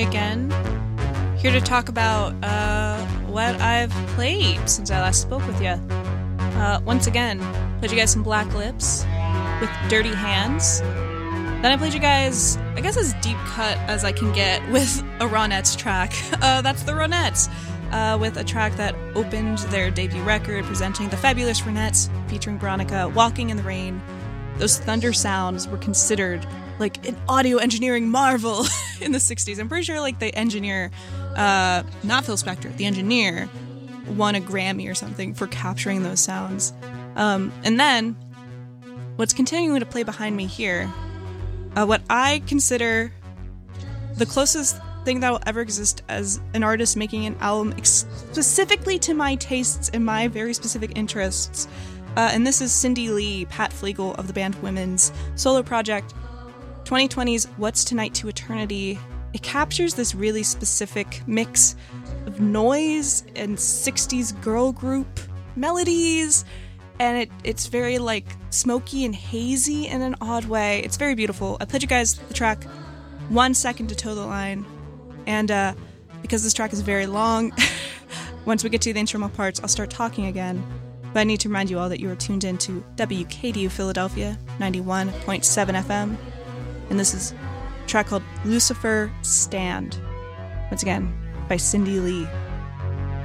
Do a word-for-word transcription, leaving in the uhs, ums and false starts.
again, here to talk about uh, what I've played since I last spoke with you. Uh, once again, played you guys some Black Lips with Dirty Hands. Then I played you guys, I guess, as deep cut as I can get with a Ronettes track. Uh, that's the Ronettes, uh, with a track that opened their debut record, presenting the fabulous Ronettes, featuring Veronica, Walking in the Rain. Those thunder sounds were considered like an audio engineering marvel in the sixties. I'm pretty sure like the engineer, uh, not Phil Spector, the engineer won a Grammy or something for capturing those sounds. Um, and then what's continuing to play behind me here, uh, what I consider the closest thing that will ever exist as an artist making an album ex- specifically to my tastes and my very specific interests. Uh, and this is Cindy Lee, Pat Flegel of the band Women's solo project, twenty twenty's What's Tonight to Eternity. It captures this really specific mix of noise and sixties girl group melodies, and it it's very like smoky and hazy in an odd way. It's very beautiful. I played you guys the track One Second to Toe the Line, and uh, because this track is very long, once we get to the instrumental parts, I'll start talking again. But I need to remind you all that you are tuned in to W K D U Philadelphia, ninety-one point seven F M. And this is a track called Lucifer Stand. Once again, by Cindy Lee.